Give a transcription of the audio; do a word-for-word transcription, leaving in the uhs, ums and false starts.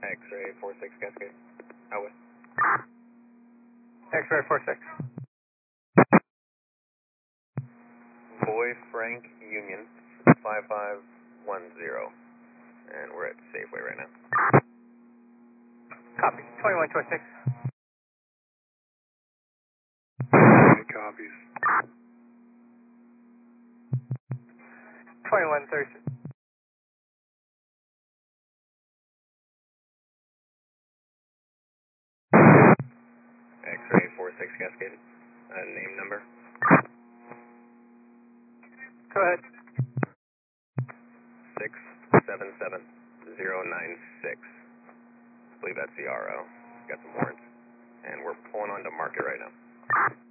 X-ray four six Cascade. Out with. X-ray four six. Boy Frank Union five five one zero. And we're at Safeway right now. Copy. twenty-one twenty-six. Copies. twenty-one thirty-six. X-ray four six Cascade. Uh, name number. Go ahead. six seven seven zero nine six. I believe that's the R O. Got some warrants. And we're pulling onto Market right now.